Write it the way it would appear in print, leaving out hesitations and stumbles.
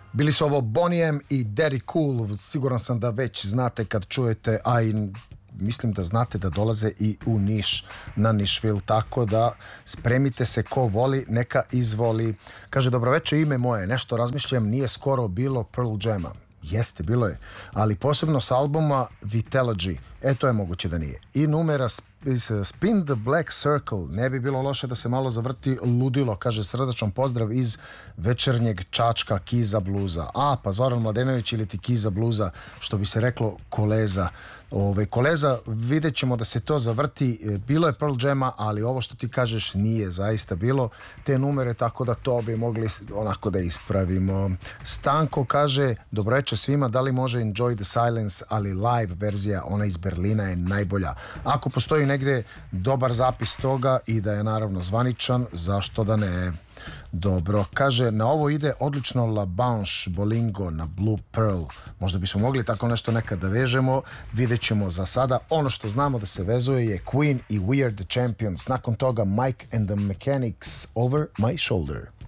Bili su ovo Boney M i Daddy Cool, siguran sam da već znate kad čujete, a i mislim da znate da dolaze i u Niš, na Nišvil, tako da spremite se, ko voli, neka izvoli. Kaže, dobroveče, ime moje, nešto razmišljam, nije skoro bilo Pearl Jama. Jeste, bilo je, ali posebno s albuma Vitalogy, to je moguće da nije. I numera Spin the Black Circle, ne bi bilo loše da se malo zavrti ludilo, kaže srdačan pozdrav iz večernjeg Čačka Kiza Bluza. Pa Zoran Mladenović ili ti Kiza Bluza, što bi se reklo Koleza. Koleza, vidjet ćemo da se to zavrti. Bilo je Pearl Jama, ali ovo što ti kažeš nije zaista bilo te numere, tako da to bi mogli onako da ispravimo. Stanko kaže, dobroveče svima, da li može Enjoy the Silence, ali live verzija, ona iz Berlina je najbolja. Ako postoji negde dobar zapis toga i da je naravno zvaničan, zašto da ne? Dobro, kaže, na ovo ide odlično La Blanche Bolingo na Blue Pearl. Možda bismo mogli tako nešto nekad da vežemo, vidjet ćemo. Za sada ono što znamo da se vezuje je Queen i We Are The Champions. Nakon toga Mike and the Mechanics, Over My Shoulder.